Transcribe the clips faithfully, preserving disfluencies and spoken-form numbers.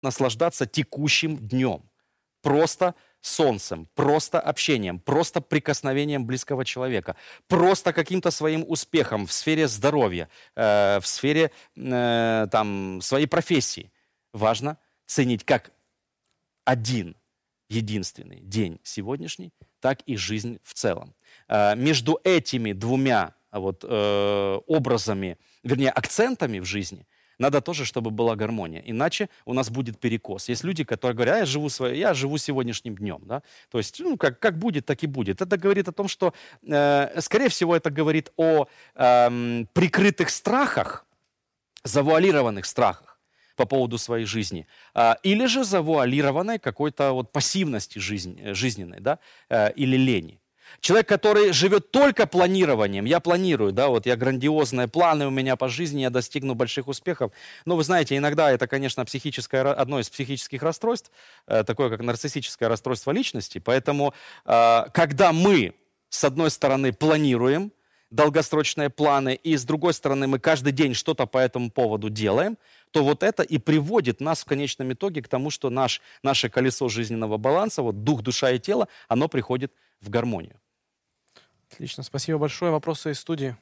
наслаждаться текущим днем. Просто солнцем, просто общением, просто прикосновением близкого человека, просто каким-то своим успехом в сфере здоровья, э, в сфере э, там, своей профессии. Важно ценить как один единственный день сегодняшний, так и жизнь в целом. Э, между этими двумя вот, э, образами, вернее, акцентами в жизни надо тоже, чтобы была гармония. Иначе у нас будет перекос. Есть люди, которые говорят, а я живу, свое, я живу сегодняшним днем. Да? То есть, ну, как, как будет, так и будет. Это говорит о том, что, э, скорее всего, это говорит о э, прикрытых страхах, завуалированных страхах по поводу своей жизни. Э, или же завуалированной какой-то вот пассивности жизни, жизненной, да? э, или лени. Человек, который живет только планированием, я планирую, да, вот я грандиозные планы у меня по жизни, я достигну больших успехов. Но вы знаете, иногда это, конечно, психическое, одно из психических расстройств, э, такое как нарциссическое расстройство личности. Поэтому, э, когда мы, с одной стороны, планируем долгосрочные планы, и с другой стороны, мы каждый день что-то по этому поводу делаем, то вот это и приводит нас в конечном итоге к тому, что наш, наше колесо жизненного баланса, вот дух, душа и тело, оно приходит в гармонию. Отлично, спасибо большое. Вопросы из студии?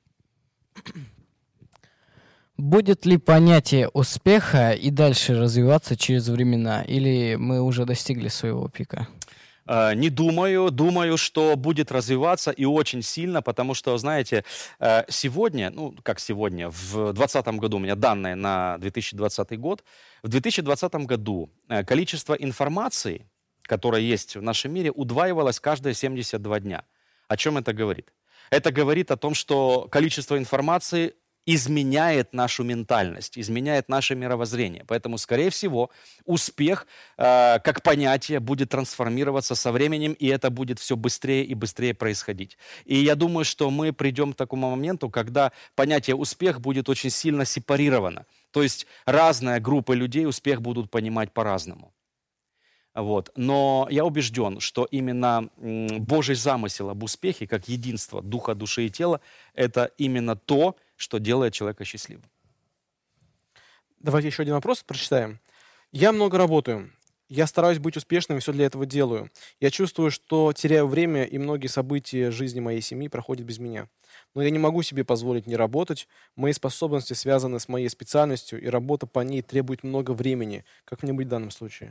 Будет ли понятие успеха и дальше развиваться через времена, или мы уже достигли своего пика? Не думаю. Думаю, что будет развиваться и очень сильно, потому что, знаете, сегодня, ну, как сегодня, в двадцатом году, у меня данные на две тысячи двадцатый год, в две тысячи двадцатом году количество информации, которая есть в нашем мире, удваивалась каждые семьдесят два дня. О чем это говорит? Это говорит о том, что количество информации изменяет нашу ментальность, изменяет наше мировоззрение. Поэтому, скорее всего, успех э, как понятие будет трансформироваться со временем, и это будет все быстрее и быстрее происходить. И я думаю, что мы придем к такому моменту, когда понятие успех будет очень сильно сепарировано. То есть разные группы людей успех будут понимать по-разному. Вот. Но я убежден, что именно Божий замысел об успехе, как единство духа, души и тела, это именно то, что делает человека счастливым. Давайте еще один вопрос прочитаем. Я много работаю. Я стараюсь быть успешным и все для этого делаю. Я чувствую, что теряю время, и многие события жизни моей семьи проходят без меня. Но я не могу себе позволить не работать. Мои способности связаны с моей специальностью, и работа по ней требует много времени. Как мне быть в данном случае?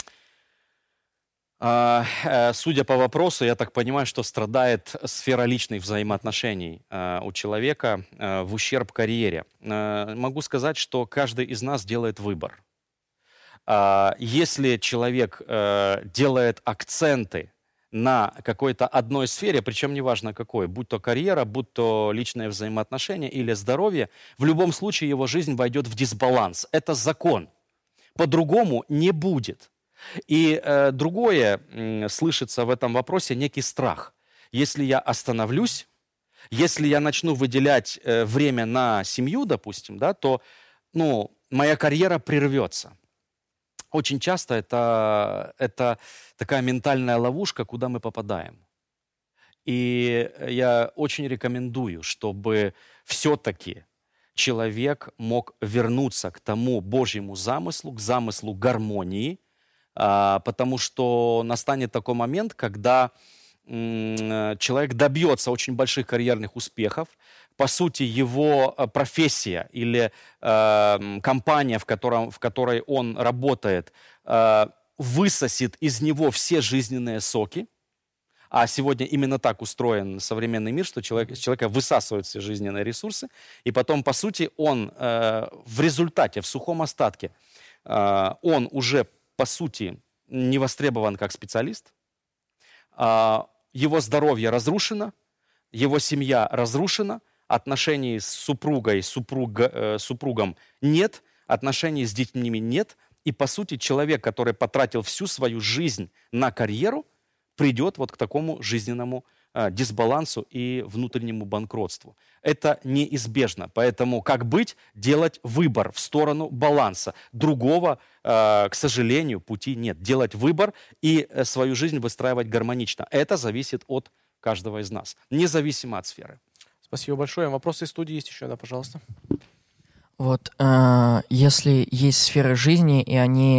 Судя по вопросу, я так понимаю, что страдает сфера личных взаимоотношений у человека в ущерб карьере. Могу сказать, что каждый из нас делает выбор. Если человек делает акценты на какой-то одной сфере, причем неважно какой, будь то карьера, будь то личные взаимоотношения или здоровье, в любом случае его жизнь войдет в дисбаланс. Это закон. По-другому не будет. И э, другое э, слышится в этом вопросе некий страх. Если я остановлюсь, если я начну выделять э, время на семью, допустим, да, то ну, моя карьера прервется. Очень часто это, это такая ментальная ловушка, куда мы попадаем. И я очень рекомендую, чтобы все-таки человек мог вернуться к тому Божьему замыслу, к замыслу гармонии, потому что настанет такой момент, когда человек добьется очень больших карьерных успехов. По сути, его профессия или э, компания, в, котором, в которой он работает, э, высосет из него все жизненные соки. А сегодня именно так устроен современный мир, что человек, из человека высасывают все жизненные ресурсы. И потом, по сути, он э, в результате, в сухом остатке, э, он уже по сути, не востребован как специалист, его здоровье разрушено, его семья разрушена, отношений с супругой, супруг, супругом нет, отношений с детьми нет, и, по сути, человек, который потратил всю свою жизнь на карьеру, придет вот к такому жизненному дисбалансу и внутреннему банкротству. Это неизбежно. Поэтому как быть? Делать выбор в сторону баланса. Другого, э, к сожалению, пути нет. Делать выбор и свою жизнь выстраивать гармонично. Это зависит от каждого из нас, независимо от сферы. Спасибо большое. Вопросы из студии есть еще, да, пожалуйста. Вот, э, если есть сферы жизни, и они